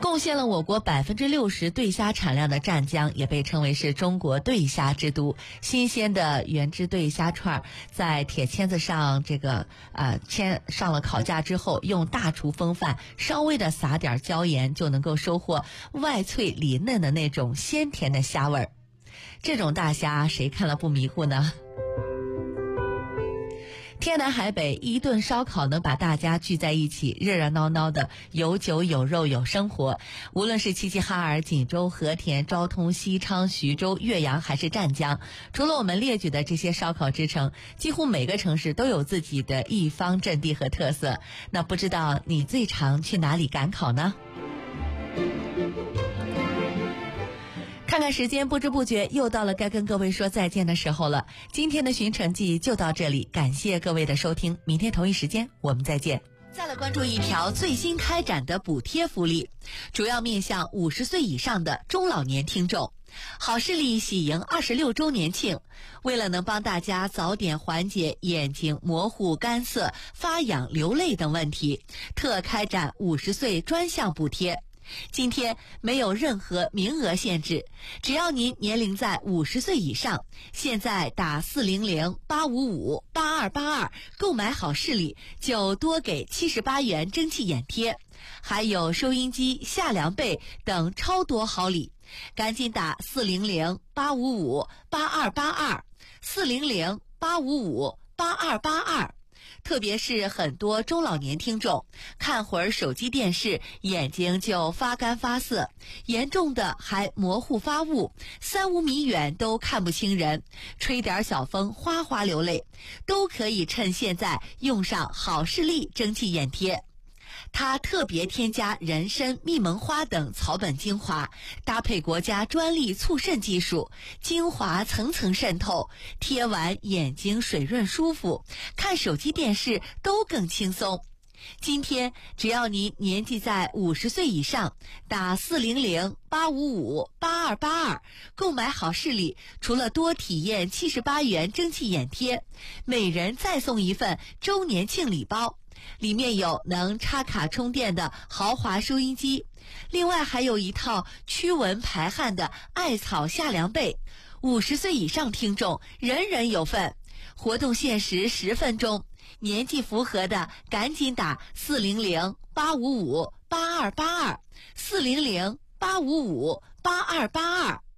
贡献了我国60%对虾产量的湛江，也被称为是中国对虾之都。新鲜的原汁对虾串在铁签子上签上了烤架之后，用大厨风范稍微的撒点椒盐，就能够收获外脆里嫩的那种鲜甜的虾味儿。这种大虾谁看了不迷糊呢？天南海北，一顿烧烤能把大家聚在一起，热热闹闹的，有酒有肉有生活。无论是齐齐哈尔、锦州、和田、昭通、西昌、徐州、岳阳还是湛江，除了我们列举的这些烧烤之城，几乎每个城市都有自己的一方阵地和特色。那不知道你最常去哪里赶考呢？看看时间，不知不觉又到了该跟各位说再见的时候了。今天的寻城记就到这里，感谢各位的收听，明天同一时间我们再见。再来关注一条最新开展的补贴福利，主要面向50岁以上的中老年听众。好视力喜迎26周年庆，为了能帮大家早点缓解眼睛模糊、干涩、发痒、流泪等问题，特开展50岁专项补贴。今天没有任何名额限制，只要您年龄在50岁以上，现在打400-855-8282购买好视力，就多给78元蒸汽眼贴，还有收音机、夏凉被等超多好礼。赶紧打400-855-8282，400-855-8282。特别是很多中老年听众，看会儿手机电视，眼睛就发干发涩，严重的还模糊发雾，3-5米远都看不清人，吹点小风哗哗流泪，都可以趁现在用上好视力蒸汽眼贴。它特别添加人参、蜜蒙花等草本精华，搭配国家专利促渗技术，精华层层渗透，贴完眼睛水润舒服，看手机电视都更轻松。今天只要您年纪在50岁以上，打400-855-8282购买好视力，除了多体验78元蒸汽眼贴，每人再送一份周年庆礼包，里面有能插卡充电的豪华收音机，另外还有一套驱蚊排汗的艾草夏凉被。50岁以上听众人人有份，活动限时10分钟，年纪符合的赶紧打400-855-8282，400-855-8282。